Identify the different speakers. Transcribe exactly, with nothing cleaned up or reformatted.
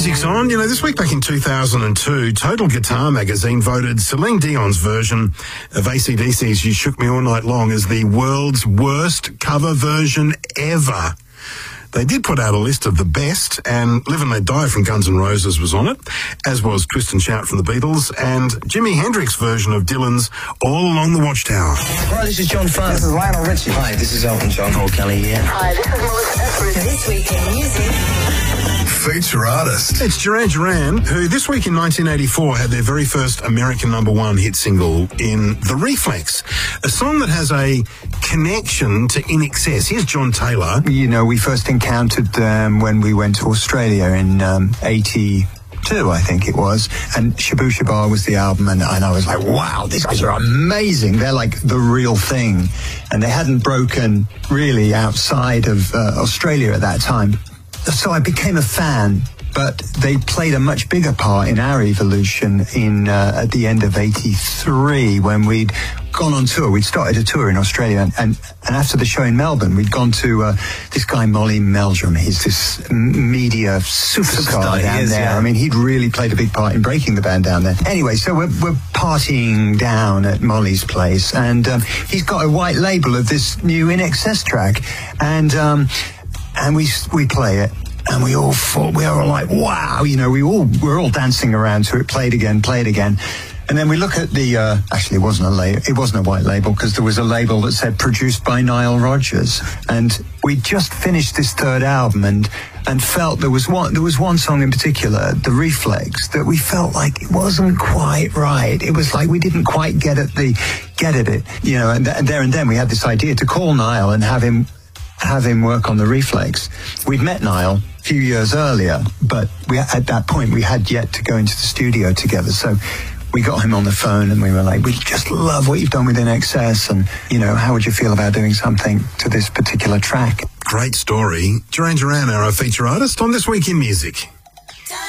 Speaker 1: music's on. You know, this week back in two thousand two, Total Guitar magazine voted Celine Dion's version of A C D C's You Shook Me All Night Long as the world's worst cover version ever. They did put out a list of the best, and Live and Let Die from Guns N' Roses was on it, as was Twist and Shout from the Beatles, and Jimi Hendrix's version of Dylan's All Along the Watchtower.
Speaker 2: Hi, this is John Farr.
Speaker 3: This is Lionel Richie.
Speaker 2: Hi, this is Elton John. Paul Kelly here.
Speaker 4: Hi, this is Melissa Etheridge. This week in music.
Speaker 1: Feature artist. It's Duran Duran, who this week in nineteen eighty-four had their very first American number one hit single in The Reflex, a song that has a connection to In Excess. Here's John Taylor.
Speaker 5: You know, we first encountered them when we went to Australia in um, eighty-two, I think it was, and Shabu Shabar was the album, and, and I was like, wow, these guys are amazing. They're like the real thing. And they hadn't broken really outside of uh, Australia at that time. So I became a fan, but they played a much bigger part in our evolution in uh, at the end of eighty-three when we'd gone on tour. We'd started a tour in Australia, and, and, and after the show in Melbourne, we'd gone to uh, this guy, Molly Meldrum. He's this media superstar, superstar down is, there. Yeah. I mean, he'd really played a big part in breaking the band down there. Anyway, so we're, we're partying down at Molly's place, and um, he's got a white label of this new In Excess track, and um, and we we play it. And we all thought, we were all like, wow, you know, we all, we're all dancing around to it, play it again, play it again. And then we look at the, uh, actually it wasn't a label, it wasn't a white label, because there was a label that said produced by Nile Rodgers. And we just finished this third album and, and felt there was one, there was one song in particular, The Reflex, that we felt like it wasn't quite right. It was like we didn't quite get at the, get at it, you know, and, th- and there and then we had this idea to call Nile and have him, have him work on The Reflex. We'd met Nile a few years earlier, but we, at that point we had yet to go into the studio together. So we got him on the phone and we were like, we just love what you've done with In Excess, and, you know, how would you feel about doing something to this particular track?
Speaker 1: Great story. Duran Duran, our feature artist on This Week in Music.